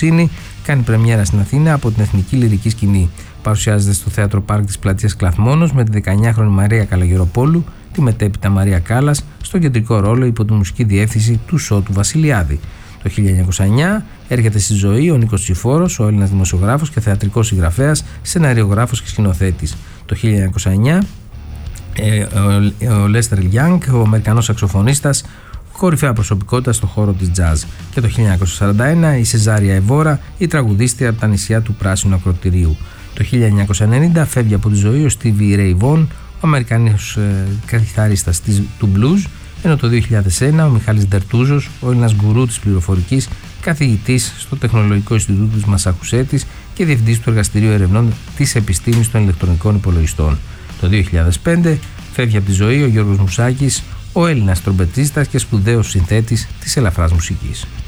Ροссίνη κάνει πρεμιέρα στην Αθήνα από την Εθνική Λυρική Σκηνή. Παρουσιάζεται στο Θέατρο Πάρκ της Πλατείας Κλαθμόνος με τη 19χρονη Μαρία Καλαγεροπόλου, τη μετέπειτα Μαρία Κάλλας, στον κεντρικό ρόλο υπό τη μουσική διεύθυνση του Σώτου Βασιλιάδη. Το 1909 έρχεται στη ζωή ο Νίκος Τσιφόρος, ο Έλληνας δημοσιογράφος και θεατρικός συγγραφέας, σεναριογράφος και σκηνοθέτης. Το 1929 ο Λέστερ Γιάνγκ, ο Αμερικανός σαξοφωνίστας, κορυφαία προσωπικότητα στον χώρο της jazz. Και το 1941 η Σεζάρια Εβόρα, η τραγουδίστρια από τα νησιά του Πράσινου Ακροτηρίου. Το 1990 φεύγει από τη ζωή ο Στίβι Ρέι Βον, ο Αμερικανός κιθαρίστας του blues, ενώ το 2001 ο Μιχάλης Ντερτούζος, ο Έλληνας γκουρού της πληροφορικής, καθηγητής στο Τεχνολογικό Ινστιτούτο της Μασαχουσέτης και διευθυντής του Εργαστηρίου Ερευνών της Επιστήμης των Ηλεκτρονικών Υπολογιστών. Το 2005 φεύγει από τη ζωή ο Γιώργος Μουσάκης, ο Έλληνας τρομπετίστας και σπουδαίος συνθέτης της ελαφράς μουσικής.